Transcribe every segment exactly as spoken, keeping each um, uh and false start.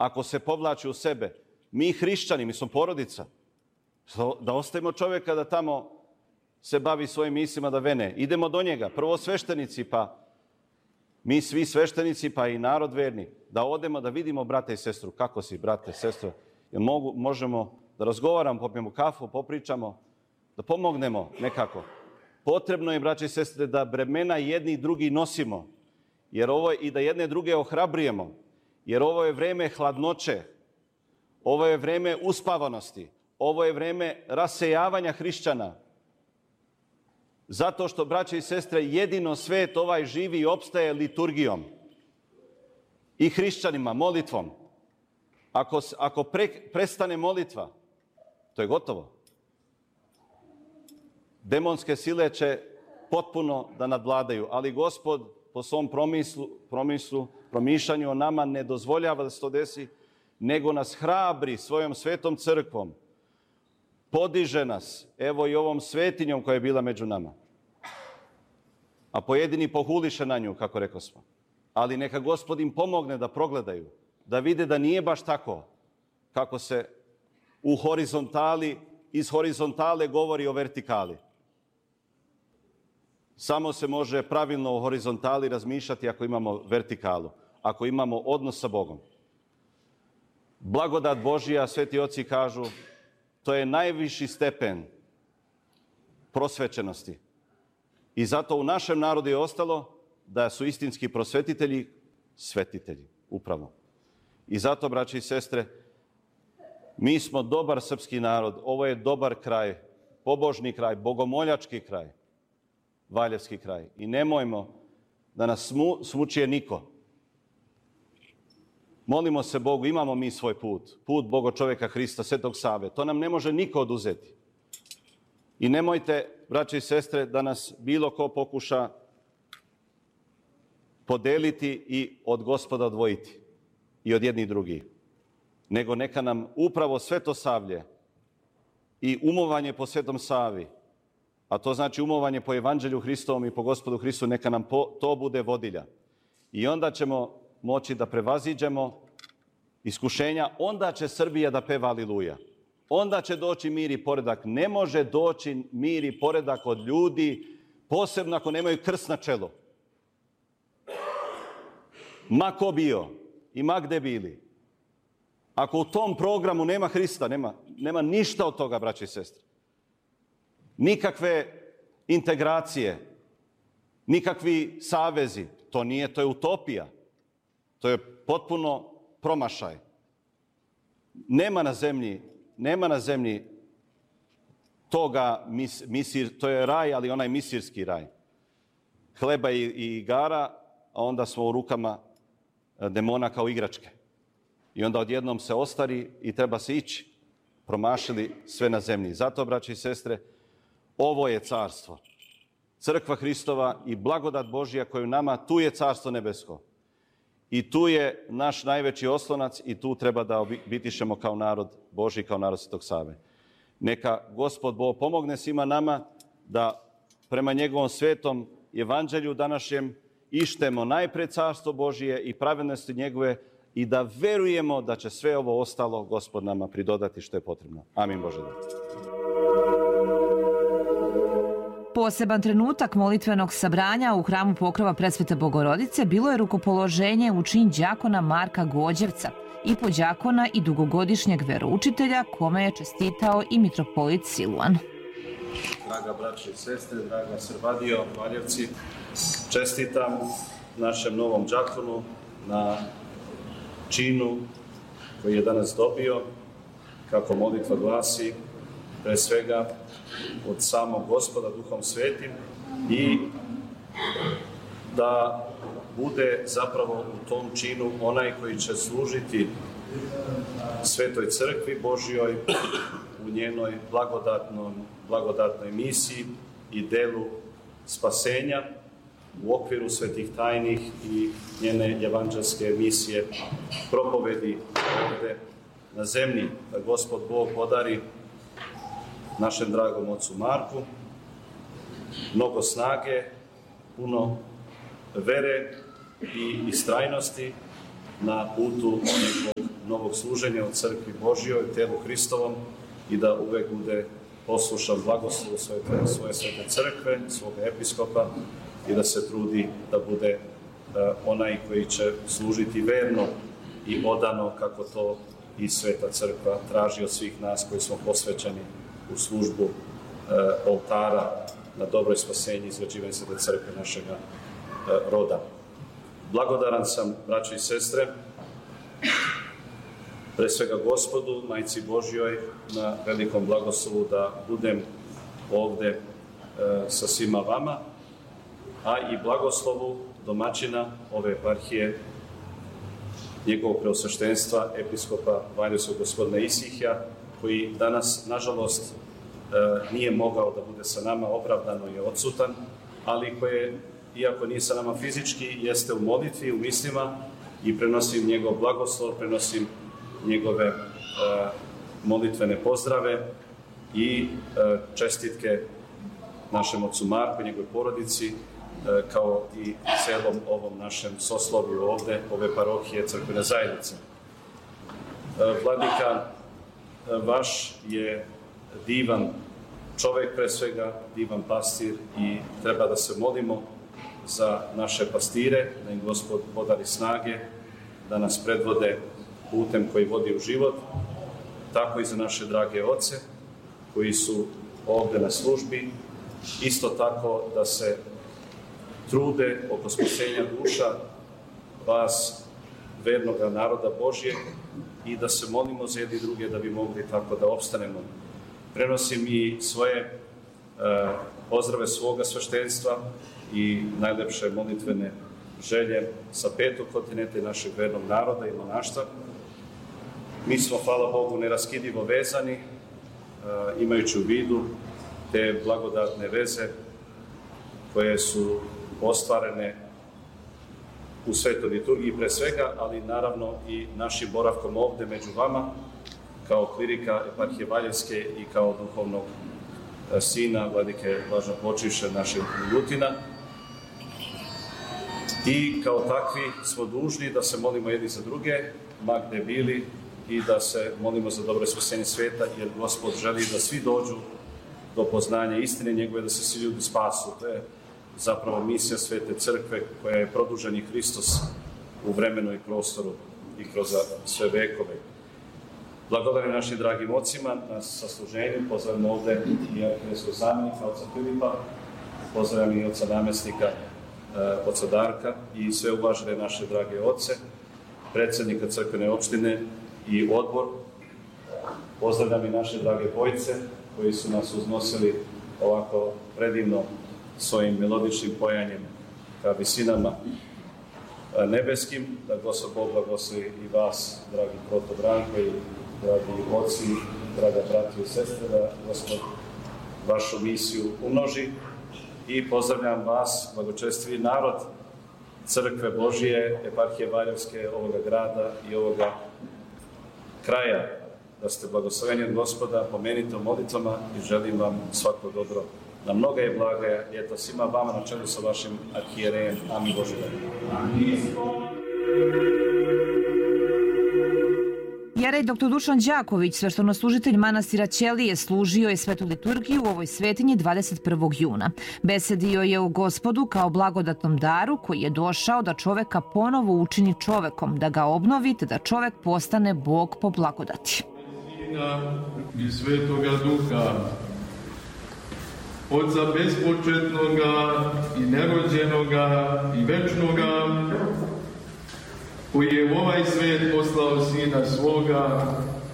ako se povlači u sebe. Mi hrišćani, mi smo porodica. Da ostavimo čovjeka da tamo se bavi svojim mislima, da vene. Idemo do njega. Prvo sveštenici, pa mi svi sveštenici, pa i narod verni. Da odemo, da vidimo brate i sestru. Kako si, brate, sestro? Jel mogu, možemo da razgovaramo, popijemo kafu, popričamo, da pomognemo nekako. Potrebno je, braće i sestre, da bremena jedni i drugi nosimo. Jer ovo je, i da jedne druge ohrabrijemo. Jer ovo je vreme hladnoće. Ovo je vreme uspavanosti. Ovo je vreme rasejavanja hrišćana. Zato što, braće i sestre, jedino svet ovaj živi i opstaje liturgijom. I hrišćanima, molitvom. Ako, ako pre, prestane molitva, to je gotovo. Demonske sile će potpuno da nadvladaju, ali Gospod po svom promislu, promislu, promišljanju o nama ne dozvoljava da se to desi, nego nas hrabri svojom svetom crkvom. Podiže nas, evo i ovom svetinjom koja je bila među nama. A pojedini pohuliše na nju, kako rekao smo. Ali neka Gospod im pomogne da progledaju, da vide da nije baš tako kako se u horizontali, iz horizontale govori o vertikali. Samo se može pravilno o horizontali razmišljati ako imamo vertikalu, ako imamo odnos sa Bogom. Blagodat Božija, sveti oci kažu, to je najviši stepen prosvećenosti. I zato u našem narodu je ostalo da su istinski prosvetitelji svetitelji, upravo. I zato, braći i sestre, mi smo dobar srpski narod, ovo je dobar kraj, pobožni kraj, bogomoljački kraj, Valjevski kraj. I nemojmo da nas smu, smučije niko. Molimo se Bogu, imamo mi svoj put, put Boga čovjeka Hrista, Svetog Save. To nam ne može niko oduzeti. I nemojte, braće i sestre, da nas bilo ko pokuša podeliti i od Gospoda odvojiti. I od jednih drugih. Nego neka nam upravo Svetosavlje i umovanje po Svetom Savi, a to znači umovanje po Evanđelju Hristovom i po Gospodu Hristu, neka nam po, to bude vodilja. I onda ćemo moći da prevaziđemo iskušenja, onda će Srbija da peva Aliluja. Onda će doći mir i poredak. Ne može doći mir i poredak od ljudi, posebno ako nemaju krst na čelu. Ma ko bio i ma gde bili. Ako u tom programu nema Hrista, nema, nema ništa od toga, braći i sestre. Nikakve integracije, nikakvi savezi. To nije, to je utopija. To je potpuno promašaj. Nema na zemlji, nema na zemlji toga, mis, misir, to je raj, ali onaj misirski raj. Hleba i, i igara, a onda smo u rukama demona kao igračke. I onda odjednom se ostari i treba se ići. Promašili sve na zemlji. Zato, braći i sestre, ovo je carstvo. Crkva Hristova i blagodat Božija koju nama, tu je carstvo nebesko. I tu je naš najveći oslonac i tu treba da bitišemo kao narod Božji, kao narod Svetog Save. Neka Gospod Bog pomogne svima nama da prema njegovom svetom evanđelju današnjem ištemo najpred carstvo Božije i pravednosti njegove i da verujemo da će sve ovo ostalo Gospod nama pridodati što je potrebno. Amin Bože. Poseban trenutak molitvenog sabranja u hramu Pokrova Presvete Bogorodice bilo je rukopoloženje u čin đakona Marka Gođevca, i podđakona i dugogodišnjeg veroučitelja, kome je čestitao i mitropolit Siluan. Draga braće i sestre, draga Srbadio, Valjevci, čestitam našem novom đakonu na činu koji je danas dobio, kako molitva glasi, pre svega od samog Gospoda Duhom Svetim i da bude zapravo u tom činu onaj koji će služiti Svetoj Crkvi Božjoj u njenoj blagodatnoj, blagodatnoj misiji i delu spasenja u okviru svetih tajnih i njene evanđelske misije propovedi ovde na zemlji, da Gospod Bog podari našem dragom ocu Marku mnogo snage, puno vere i istrajnosti na putu onog novog služenja u crkvi Božjoj, u tijelu Hristovom i da uvek bude poslušan blagoslovu svoje, svoje svete crkve, svoga episkopa i da se trudi da bude uh, onaj koji će služiti verno i odano kako to i sveta crkva traži od svih nas koji smo posvećeni u službu uh, oltara na dobro spasenje i izgrađivanje svete crkve našega uh, roda. Blagodaran sam, braćo i sestre, pre svega Gospodu, Majci Božjoj, na velikom blagoslovu da budem ovde e, sa svima vama, a i blagoslovu domaćina ove eparhije, njegovog preosveštenstva, episkopa Valjevskog gospodina Isihija, koji danas, nažalost, e, nije mogao da bude sa nama, opravdano je odsutan, ali koje, iako nije sa nama fizički, jeste u molitvi, u mislima i prenosim njegov blagoslov, prenosim njegove e, molitvene pozdrave i e, čestitke našem ocu Marku, njegovoj porodici, e, kao i celom ovom našem soslovju ovde, ove parohije crkvene zajednice. E, Vladika, e, vaš je divan čovek pre svega, divan pastir i treba da se molimo za naše pastire, da im Gospod podari snage, da nas predvode putem koji vodi u život, tako i za naše drage oce koji su ovde na službi, isto tako da se trude oko spasenja duša vas, vernoga naroda Božjeg, i da se molimo za jedni druge da bi mogli tako da opstanemo. Prenosim i svoje e, pozdrave svoga sveštenstva i najlepše molitvene želje sa petog kontinenta našeg vernog naroda i monaštva. Mi smo, hvala Bogu, neraskidivo vezani, e, imajući u vidu te blagodatne veze koje su ostvarene u svetoj liturgiji pre svega, ali naravno i našim boravkom ovde među vama, kao klirika eparhije Valjevske i kao duhovnog sina vladike blaženopočivše našeg Milutina. I kao takvi smo dužni da se molimo jedni za druge, ma gde bili, i da se molimo za dobro spasenje sveta, jer Gospod želi da svi dođu do poznanja istine njegove, da se svi ljudi spasu. To je zapravo misija svete crkve, koja je produženi Hristos u vremenu i prostoru i kroz sve vekove. Blagodarim našim dragim ocima na sasluženju, pozdravljam ovde i arhiveskog zamjenika, oca Filipa, pozdravljam i oca namestnika, oca Darka i sve uvažene naše drage oce, predsednika crkvene opštine i odbor. Pozdravljam i naše drage bojce koji su nas uznosili ovako predivno svojim melodičnim pojanjem ka visinama nebeskim. Da Gospod Bog blagoslovi i vas, dragi Proto Branko i dragi oci, draga brati i sestre, da Gospod vašu misiju umnoži. I pozdravljam vas, blagočestivi narod Crkve Božije, eparhije Valjevske, ovoga grada i ovoga kraja, da ste blagosloveni od Gospoda, pomenite u molitvama i želim vam svako dobro na mnoga je blagaja, i eto svima vama na čelu sa vašim arhijerejem. Amin Bože. Jerej doktor Dušan Đaković, sveštenoslužitelj manastira Ćelije, služio je svetu liturgiju u ovoj svetinji dvadeset prvog juna. Besedio je o Gospodu kao blagodatnom daru koji je došao da čoveka ponovo učini čovekom, da ga obnovi te da čovek postane Bog po blagodati. I Svetoga Duha, Otca bespočetnoga i nerođenoga i večnoga, koji je u ovaj svet poslao Sina svoga,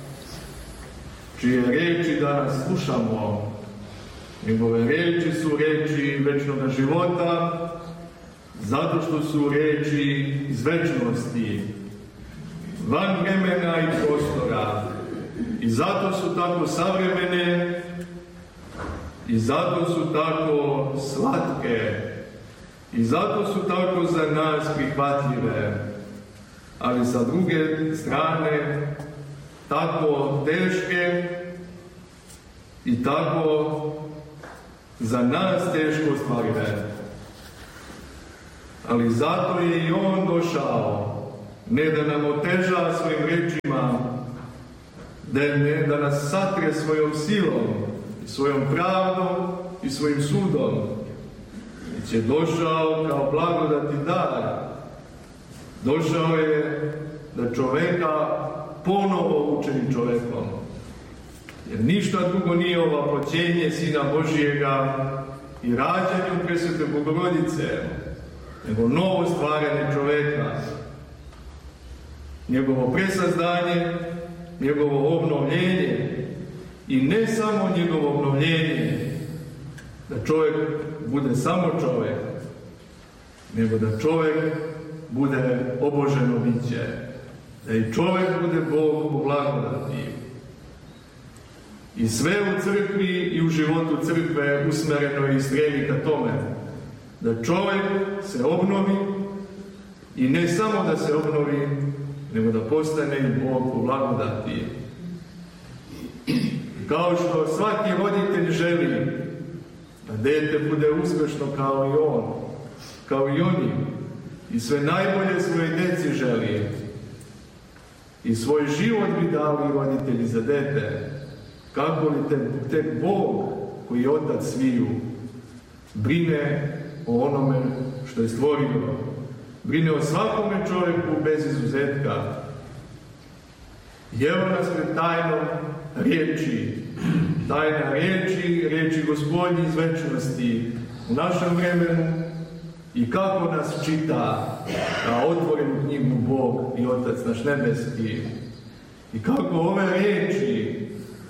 čije reči danas slušamo. Njegove reči su reči večnoga života, zato što su reči iz večnosti, van vremena i prostora. I zato su tako savremene, i zato su tako slatke, i zato su tako za nas prihvatljive, ali sa druge strane tako teške i tako za nas teško ostvarive. Ali zato je i On došao, ne da nam oteža svojim rečima, da, ne, da nas satre svojom silom, svojom pravdom i svojim sudom. Već je došao kao blagodati dar. Došao je da čoveka ponovo učini čovekom. Jer ništa drugo nije ovaploćenje Sina Božijega i rađanje u presvete Bogorodice, nego novo stvaranje čoveka. Njegovo presazdanje, njegovo obnovljenje i ne samo njegovo obnovljenje, da čovjek bude samo čovjek, nego da čovjek bude oboženo biće, da i čovjek bude Bog po blagodati. I sve u crkvi i u životu crkve usmereno i stremi ka tome, da čovjek se obnovi i ne samo da se obnovi, nego da postane i Bog po blagodati. Kao što svaki roditelj želi da dete bude uspješno kao i on, kao i oni, i sve najbolje svoje deci želi. I svoj život bi dali roditelji za dete. Kako li te, te Bog, koji je otac sviju, brine o onome što je stvorio, brine o svakome čovjeku bez izuzetka. I evo nas pred tajnom riječi, tajna riječi, riječi Gospodnji iz večnosti u našem vremenu i kako nas čita kao otvorenu knjigu Bog i Otac naš nebeski. I kako ove riječi,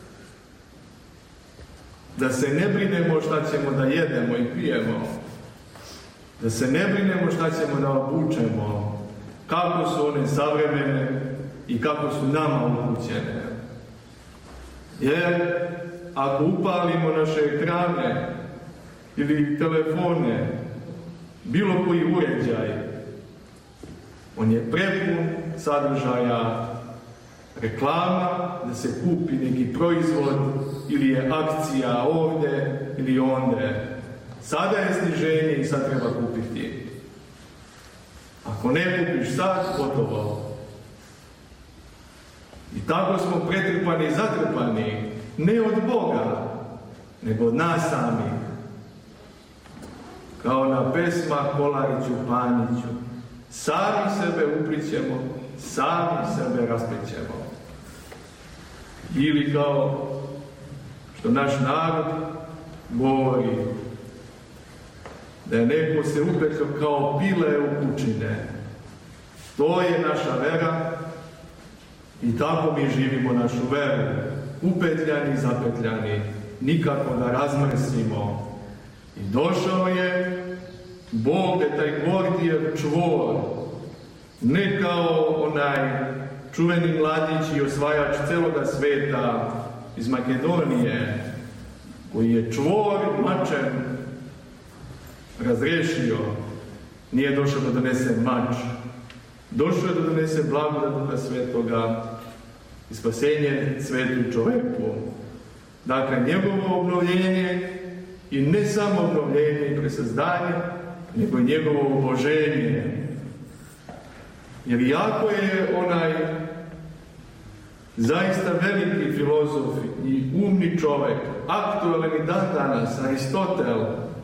da se ne brinemo šta ćemo da jedemo i pijemo, da se ne brinemo šta ćemo da obučemo, kako su one savremene i kako su nama upućene. Jer ako upalimo naše ekrane ili telefone, bilo koji uređaj, on je prepun sadržaja reklama, da se kupi neki proizvod ili je akcija ovdje ili ondje. Sada je sniženje i sad treba kupiti. Ako ne kupiš sad, gotovo. I tako smo pretrpani i zatrpani, ne od Boga, nego od nas samih. Kao na pesma Kolariću Paniću. Sami sebe uplićemo, sami sebe rasplićemo. Ili kao što naš narod govori, da je neko se upetio kao pile u kućine. To je naša vera i tako mi živimo našu veru. Upetljani, zapetljani, nikako da razmrsimo. I došao je Bog, je taj Gordijev čvor, ne kao onaj čuveni mladić i osvajač celoga sveta iz Makedonije, koji je čvor mačem razrešio. Nije došao da donese mač, došao je da donese blagodat Duha Svetoga i spasenje svetu čoveku. Dakle, njegovo obnovljenje i ne samo obnovljenje i presazdanje, nego i njegovo oboženje. Jer jako je onaj zaista veliki filozof i umni čovek, aktualan i dan danas, Aristotel,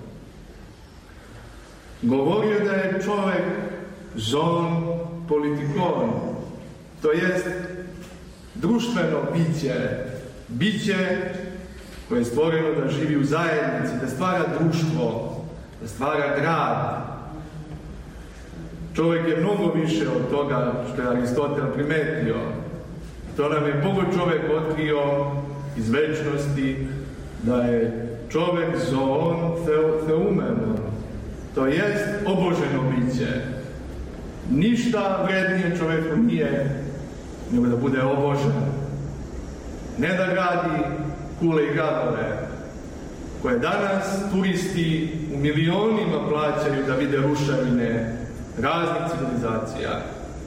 govorio da je čovek zoon politikon, to jest društveno biće, biće koje je stvoreno da živi u zajednici, da stvara društvo, da stvara grad. Čovjek je mnogo više od toga što je Aristotel primetio. To nam je Bogo čovjek otkrio iz večnosti, da je čovjek zoon theumeno, to jest oboženo biće. Ništa vrednije čovjeku nije nego da bude obožen. Ne da gradi kule i gradove, koje danas turisti u milionima plaćaju da vide ruševine raznih civilizacija.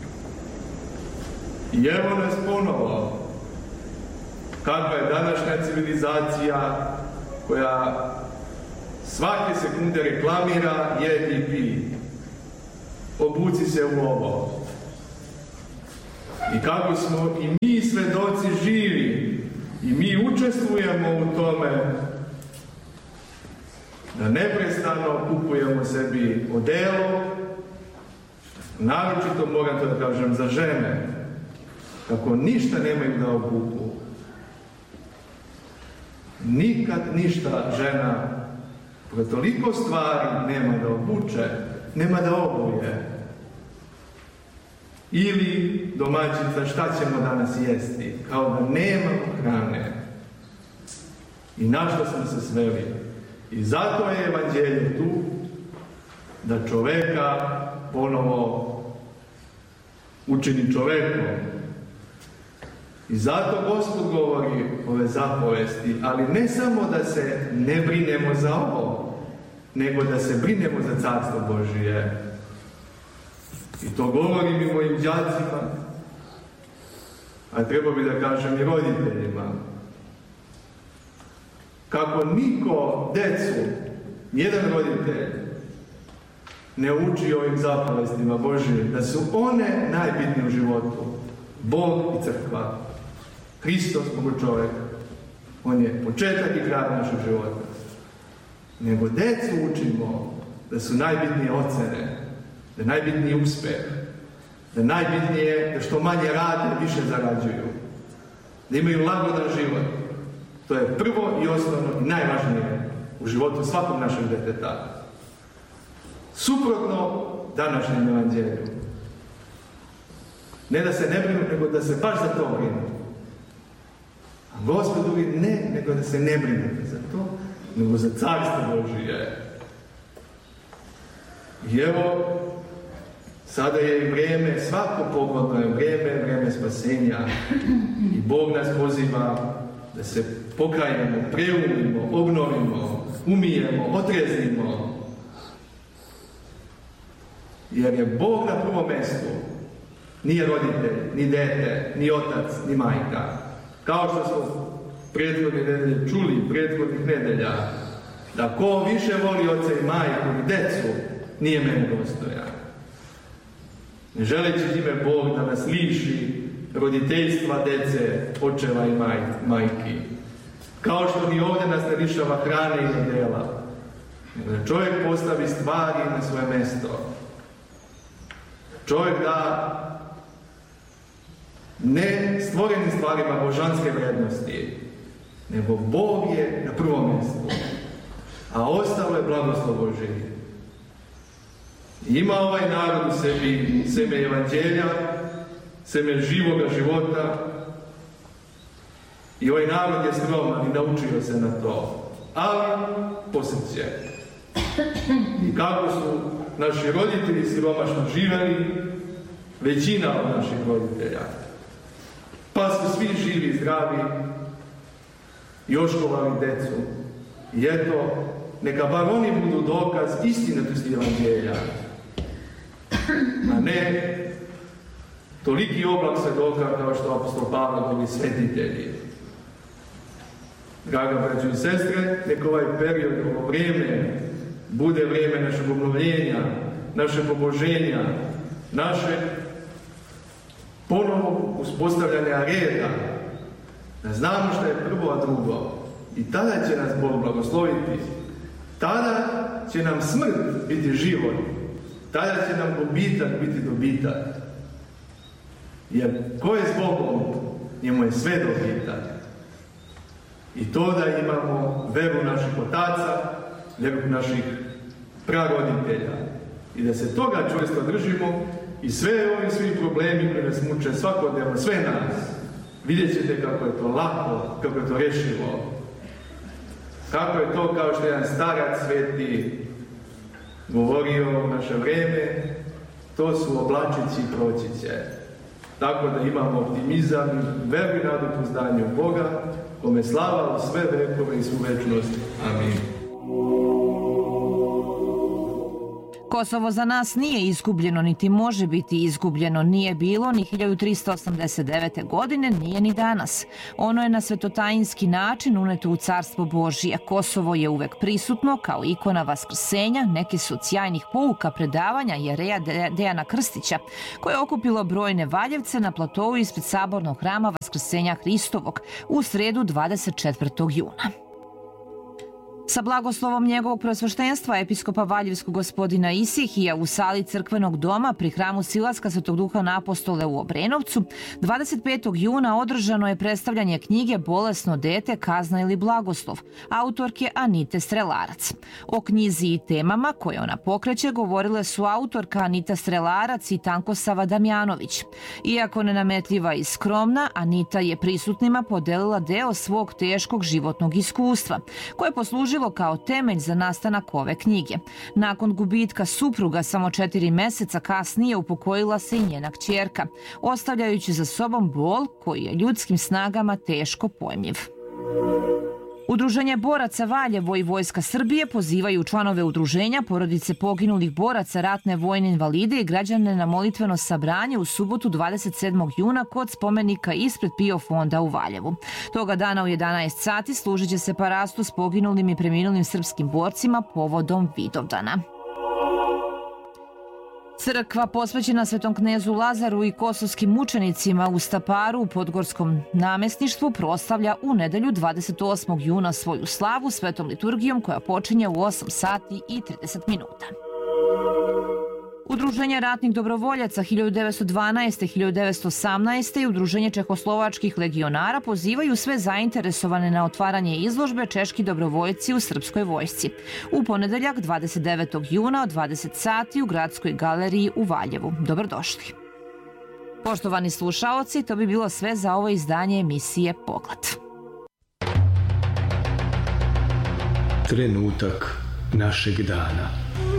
I evo nas ponovo, kakva je današnja civilizacija koja svake sekunde reklamira jedi i pi. Obuci se u ovo. I kako smo i mi svedoci živi i mi učestvujemo u tome da neprestano kupujemo sebi odelo, naročito moram to da kažem za žene, kako ništa nemaju da obuku. Nikad ništa žena koja toliko stvari nema da obuče, nema da obuje. Ili domaćica, šta ćemo danas jesti? Kao da nema hrane. I na što smo se sveli? I zato je evanđelje tu da čoveka ponovo učini čovekom. I zato Gospod govori ove zapovesti, ali ne samo da se ne brinemo za ovo, nego da se brinemo za Carstvo Božije. I to govorim i mojim đacima, a treba bi da kažem i roditeljima. Kako niko decu, nijedan roditelj, ne uči ovim zapovestima Božijim, da su one najbitnije u životu. Bog i crkva. Hristos, Bogu čovjek. On je početak i kraj našeg života. Nego decu učimo da su najbitnije ocene, da je najbitniji uspeh, da je najbitnije da što manje rade, više zarađuju. Da imaju lagodan život. To je prvo i osnovno i najvažnije u životu svakog našeg deteta. Suprotno današnjem evanđelju. Ne da se ne brinu, nego da se baš za to brinu. A Gospod govori ne, nego da se ne brinete za to, nego za Carstvo Božije. I evo, sada je i vrijeme, svako pogodno je vrijeme, vrijeme spasenja. I Bog nas poziva da se pokajemo, preumimo, obnovimo, umijemo, otreznimo. Jer je Bog na prvom mjestu. Nije roditelj, ni dete, ni otac, ni majka. Kao što smo prethodne nedelje čuli, prethodnih nedelja, da ko više voli oca i majku i decu, nije meni dostojan. Ne želeći time Bog da nas liši roditeljstva dece, očeva i maj, majki. Kao što ni ovdje nas ne lišava hrane i dela. Nego da čovjek postavi stvari na svoje mjesto. Čovjek da ne stvorenim stvarima božanske vrijednosti, nego Bog je na prvom mjestu, a ostalo je blagoslov Božji. Ima ovaj narod u sebi seme evanđelja, seme živoga života, i ovaj narod je skroman i naučio se na to, ali posrće. I kako su naši roditelji siromašno živeli, većina od naših roditelja, pa su svi živi, zdravi, još školovali decu. I eto, neka bar oni budu dokaz istinitosti evanđelja, a ne toliki oblak svedoka kao što apostol Pavle bili svetitelji. Draga braćo i sestre, neka ovaj period, ovo vrijeme, bude vrijeme našeg obnovljenja, naše poboženja, naše ponovo uspostavljanja reda, da znamo što je prvo, a drugo. I tada će nas Bog blagosloviti. Tada će nam smrt biti život. Tada će nam gubitak biti dobitak. Jer ko je s Bogom, njemu je sve dobitak. I to da imamo veru naših otaca, veru naših praroditelja. I da se toga čvrsto držimo i sve ovi svi problemi koji nas muče svakodnevno, sve nas, vidjet ćete kako je to lako, kako je to rešivo. Kako je to, kao što je jedan starac sveti govorio u naše vrijeme, to su oblačići i proći će. Tako da imamo optimizam i veru i nadu poznanju Boga, kome slava u sve vekove i svu večnost. Amin. Kosovo za nas nije izgubljeno, niti može biti izgubljeno. Nije bilo ni hiljadu tristo osamdeset devete. godine, nije ni danas. Ono je na svetotajinski način uneto u carstvo Božije. Kosovo je uvek prisutno kao ikona vaskrsenja, neki su od sjajnih pouka predavanja Jereja Dejana Krstića, koje je okupilo brojne valjevce na platovu ispred sabornog hrama Vaskrsenja Hristovog u sredu dvadeset četvrtog juna. Sa blagoslovom njegovog preosveštenstva episkopa Valjevskog gospodina Isihija u sali crkvenog doma pri hramu Silaska Svetog Duha na Apostole u Obrenovcu, dvadeset petog juna održano je predstavljanje knjige Bolesno dete, kazna ili blagoslov, autorke Anite Strelarac. O knjizi i temama koje ona pokreće govorile su autorka Anita Strelarac i Tankosava Damjanović. Iako nenametljiva i skromna, Anita je prisutnima podelila deo svog teškog životnog iskustva, koje je poslužilo kao temelj za nastanak ove knjige. Nakon gubitka supruga samo četiri meseca kasnije upokojila se i njena kćerka, ostavljajući za sobom bol koji je ljudskim snagama teško pojmljiv. Udruženje boraca Valjevo i Vojska Srbije pozivaju članove udruženja, porodice poginulih boraca, ratne vojne invalide i građane na molitveno sabranje u subotu dvadeset sedmog juna kod spomenika ispred PIO fonda u Valjevu. Toga dana u jedanaest sati služit će se parastu s poginulim i preminulim srpskim borcima povodom Vidovdana. Crkva posvećena Svetom knezu Lazaru i kosovskim mučenicima u Staparu u Podgorskom namestništvu proslavlja u nedelju dvadeset osmog juna svoju slavu svetom liturgijom koja počinje u osam sati i trideset minuta. Udruženje ratnih dobrovoljaca hiljadu devetsto dvanaeste. do hiljadu devetsto osamnaeste. i Udruženje čehoslovačkih legionara pozivaju sve zainteresovane na otvaranje izložbe Češki dobrovoljci u srpskoj vojsci u ponedeljak dvadeset devetog juna od dvadeset sati u Gradskoj galeriji u Valjevu. Dobrodošli. Poštovani slušaoci, to bi bilo sve za ovo izdanje emisije Pogled. Trenutak našeg dana.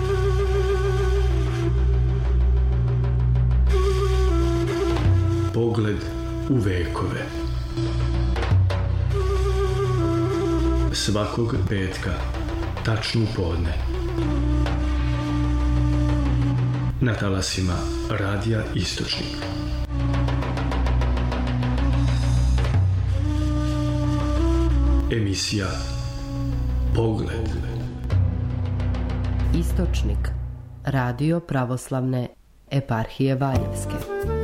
Pogled u vekove. Svakog petka, tačno u podne. Na talasima Radija Istočnik. Emisija Pogled. Istočnik. Radio pravoslavne eparhije Valjevske.